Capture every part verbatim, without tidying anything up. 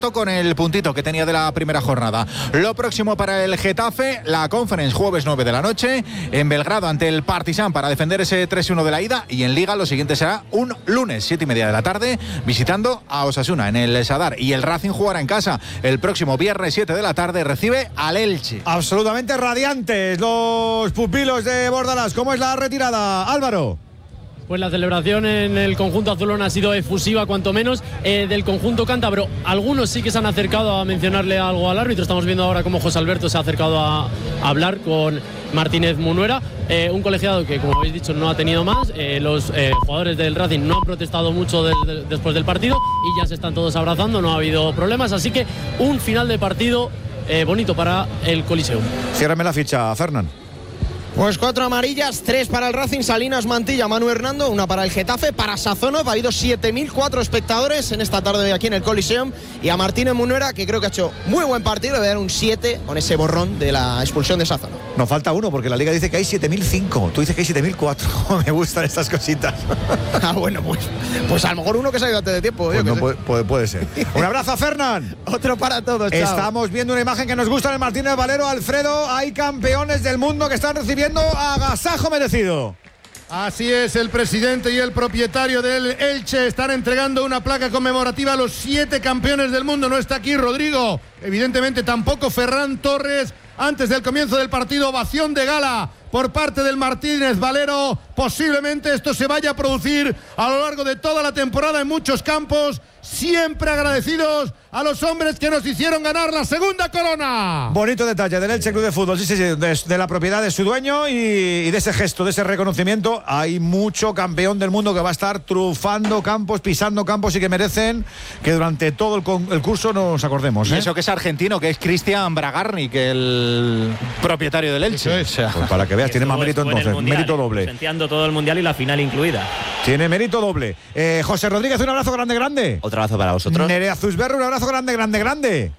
con el puntito que tenía de la primera jornada. Lo próximo para el Getafe, la Conference, jueves nueve de la noche, en Belgrado ante el Partizan para defender ese tres uno de la ida, y en Liga lo siguiente será un lunes, siete y media de la tarde, visitando a Osasuna en el Sadar, y el Racing jugará en casa el próximo viernes siete de la tarde, recibe al Elche. Absolutamente radiantes los pupilos de Bordalás. ¿Cómo es la retirada, Álvaro? Pues la celebración en el conjunto azulón ha sido efusiva, cuanto menos, eh, del conjunto cántabro. Algunos sí que se han acercado a mencionarle algo al árbitro. Estamos viendo ahora cómo José Alberto se ha acercado a, a hablar con Martínez Munuera, eh, un colegiado que, como habéis dicho, no ha tenido más. Eh, los eh, jugadores del Racing no han protestado mucho de, de, después del partido y ya se están todos abrazando, no ha habido problemas. Así que un final de partido eh, bonito para el Coliseum. Ciérrame la ficha, Fernán. Pues cuatro amarillas, tres para el Racing, Salinas, Mantilla, Manu Hernando, una para el Getafe, para Sazonov. Ha habido siete mil cuatro espectadores en esta tarde aquí en el Coliseum. Y a Martínez Munuera, que creo que ha hecho muy buen partido, le voy a dar un siete con ese borrón de la expulsión de Sazonov. Nos falta uno, porque la Liga dice que hay siete mil cinco. Tú dices que hay siete mil cuatro. Me gustan estas cositas. Ah, bueno, pues, pues a lo mejor uno que se ha ido antes de tiempo. Pues no, puede, puede, puede ser. Un abrazo a Fernán. Otro para todos, chao. Estamos viendo una imagen que nos gusta en el Martínez Valero. Alfredo, hay campeones del mundo que están recibiendo agasajo merecido. Así es, el presidente y el propietario del Elche están entregando una placa conmemorativa a los siete campeones del mundo. No está aquí Rodrigo, evidentemente tampoco Ferran Torres. Antes del comienzo del partido, ovación de gala por parte del Martínez Valero. Posiblemente esto se vaya a producir a lo largo de toda la temporada en muchos campos. Siempre agradecidos a los hombres que nos hicieron ganar la segunda corona. Bonito detalle del Elche Club de Fútbol, sí, sí, sí, de, de la propiedad de su dueño y, y de ese gesto, de ese reconocimiento. Hay mucho campeón del mundo que va a estar trufando campos, pisando campos y que merecen que durante todo el, con, el curso nos acordemos. ¿eh? Y eso que es argentino, que es Cristian Bragarnik, el propietario del Elche. Es. O sea, pues para que veas, tiene más mérito entonces, mundial, mérito doble. Presenciando todo el mundial y la final incluida. Tiene mérito doble. Eh, José Rodríguez, un abrazo grande, grande. Otro abrazo para vosotros. Nerea Zuzberro, un abrazo grande, grande, grande.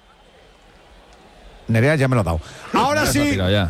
Nerea ya me lo ha dado. Ahora sí. Eh...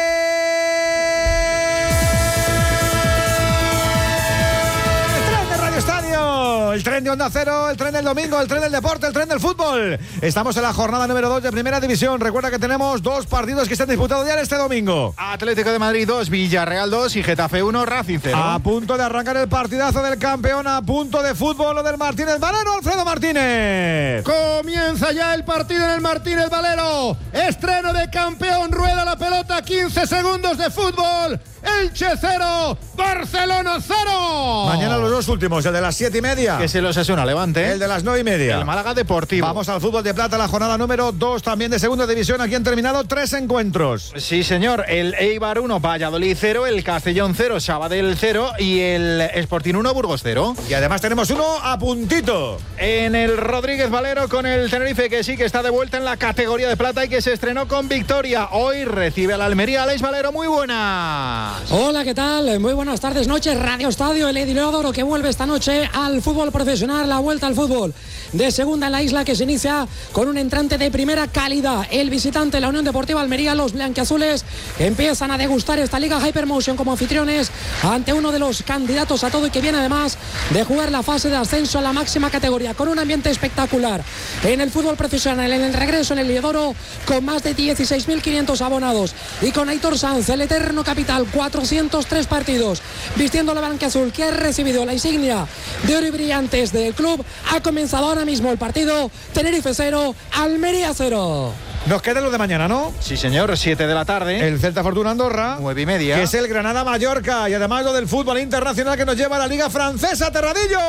El tren de Onda Cero, el tren del domingo, el tren del deporte, el tren del fútbol. Estamos en la jornada número dos de Primera División. Recuerda que tenemos dos partidos que se han disputado ya este domingo. Atlético de Madrid dos, Villarreal dos y Getafe uno, Racing cero. A punto de arrancar el partidazo del campeón, a punto de fútbol lo del Martínez Valero, Alfredo Martínez. Comienza ya el partido en el Martínez Valero. Estreno de campeón, rueda la pelota, quince segundos de fútbol. Elche cero, Barcelona cero. Mañana los dos últimos, el de las siete y media. Que se los Asuna Levante. El de las nueve y media. El Málaga Deportivo. Vamos al fútbol de plata, la jornada número dos también de segunda división. Aquí han terminado tres encuentros. Sí, señor. El Eibar uno, Valladolid cero, el Castellón cero, Sabadell cero y el Sporting uno, Burgos cero. Y además tenemos uno a puntito. En el Rodríguez Valero con el Tenerife, que sí que está de vuelta en la categoría de plata y que se estrenó con victoria. Hoy recibe al Almería. Aleix Valero, muy buenas. Hola, ¿qué tal? Muy buenas tardes, noches. Radio Estadio, el Edileodoro, que vuelve esta noche al fútbol profesional, la vuelta al fútbol de segunda en la isla, que se inicia con un entrante de primera calidad. El visitante, la Unión Deportiva Almería, los blanquiazules empiezan a degustar esta Liga Hypermotion como anfitriones ante uno de los candidatos a todo y que viene además de jugar la fase de ascenso a la máxima categoría, con un ambiente espectacular en el fútbol profesional, en el regreso en el Edileodoro, con más de dieciséis mil quinientos abonados y con Aitor Sanz, el eterno capital, cuatrocientos tres partidos vistiendo la blanquiazul, que ha recibido la insignia de oro y brillantes del club. Ha comenzado ahora mismo el partido. Tenerife cero, Almería cero. Nos queda lo de mañana, ¿no? Sí, señor, siete de la tarde. El Celta Fortuna Andorra. nueve y media. Que es el Granada Mallorca. Y además lo del fútbol internacional que nos lleva a la Liga Francesa, Terradillos.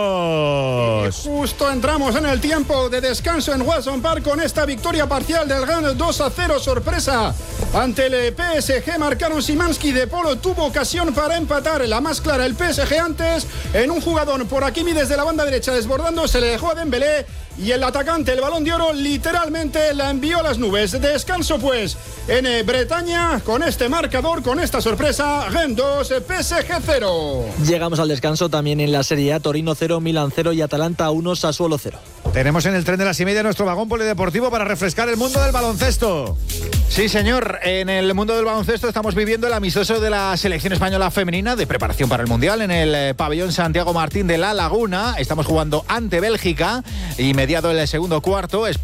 Justo entramos en el tiempo de descanso en Watson Park con esta victoria parcial del Rennes dos a cero, sorpresa. Ante el P S G marcaron Szymanski, De Polo tuvo ocasión para empatar, la más clara el P S G antes, en un jugador por Hakimi desde la banda derecha desbordando, se le dejó a Dembélé y el atacante, el Balón de Oro, literalmente la envió a las nubes. Descanso pues en Bretaña con este marcador, con esta sorpresa, Rennes dos, P S G cero. Llegamos al descanso también en la Serie A, Torino cero, Milan cero y Atalanta uno, Sassuolo cero. Tenemos en el tren de las y media nuestro vagón polideportivo para refrescar el mundo del baloncesto. Sí, señor. En el mundo del baloncesto estamos viviendo el amistoso de la selección española femenina de preparación para el Mundial en el eh, pabellón Santiago Martín de La Laguna. Estamos jugando ante Bélgica y mediado el segundo cuarto.